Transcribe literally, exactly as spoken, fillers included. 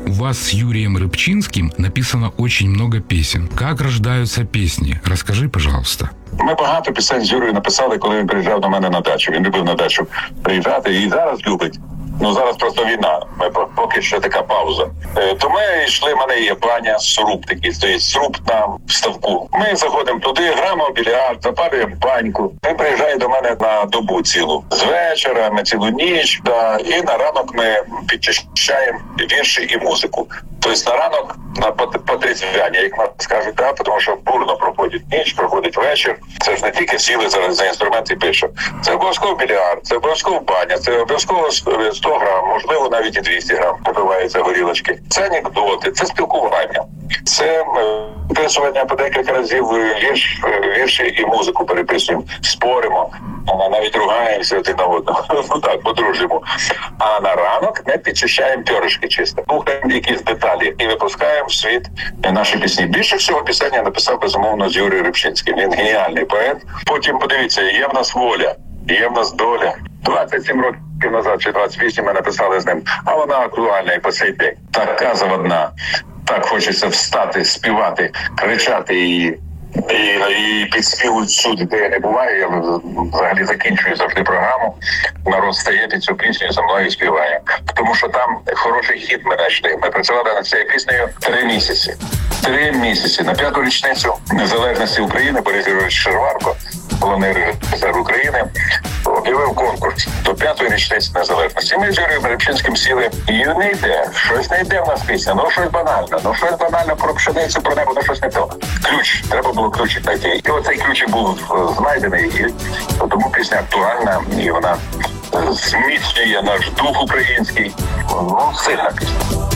У вас с Юрием Рыбчинским написано очень много песен. Как рождаются песни? Расскажи, пожалуйста. Ми багато пісень з Юрою написали, коли він приїжджав до мене на дачу. Він любив на дачу приїжджати і зараз любить. Ну, зараз просто війна, ми поки що така пауза. Е, то ми йшли, в мене є баня, сруб такий, стоїть сруб на ставку. Ми заходимо туди, граємо в більярд, запалюємо баньку. Він приїжджає до мене на добу цілу. З вечора, на цілу ніч, да, і на ранок ми підчищаємо вірші і музику. Тобто на ранок, на потрезвяння, як нас скажуть, да, тому що бурно проходить ніч, проходить вечір. Це ж не тільки сіли зараз за інструменти і пише. Це обов'язково більярд, це обов'язково баня, це обов'язково сто грам, можливо, навіть і двісті грам попиваються горілочки. Це анекдоти, це спілкування, це переписування по декілька разів вірш, вірші і музику переписуємо, споримо, навіть ругаємося один на одного, ну так, по-дружньому. А на ранок ми підчищаємо пьоришки чисто, слухаємо якісь деталі і випускаємо в світ наші пісні. Більше всього пісень я написав, безумовно, з Юрієм Рибчинським. Він геніальний поет. Потім, подивіться, є в нас воля, є в нас доля. двадцять сім років назад чи двадцять вісім ми написали з ним, а вона актуальна і по цей день. Така заводна. Так хочеться встати, співати, кричати її. І, і підспівують всюди, де я не буваю. Я взагалі закінчую завжди програму. Народ стає під цю пісню, за мною співає. Тому що там хороший хіт ми знайшли. Ми працювали над цією піснею три місяці. Три місяці. На п'яту річницю незалежності України Борис Григорович Шерварко, головний режисер України, об'явив конкурс до п'ятої річниці незалежності. Ми з Юрієм Рибчинським сіли, і не йде, щось не йде в нас пісня, ну щось банальне, ну щось банально про пшеницю, про небо, ну щось не то. Ключ, треба було ключик знайти. І оцей ключик був знайдений, і тому пісня актуальна, і вона зміцнює наш дух український. Ну, сильна пісня.